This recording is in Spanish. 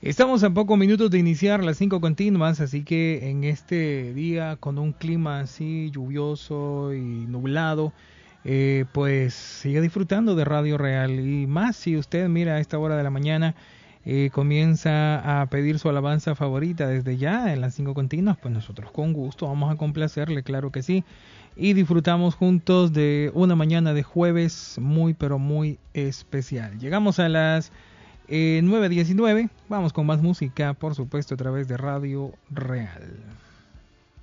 Estamos a pocos minutos de iniciar las 5 continuas, así que en este día con un clima así lluvioso y nublado, pues siga disfrutando de Radio Real. Y más si usted mira a esta hora de la mañana, comienza a pedir su alabanza favorita desde ya en las 5 continuas, pues nosotros con gusto vamos a complacerle, claro que sí. Y disfrutamos juntos de una mañana de jueves muy pero muy especial. Llegamos a las 9:19, vamos con más música, por supuesto, a través de Radio Real.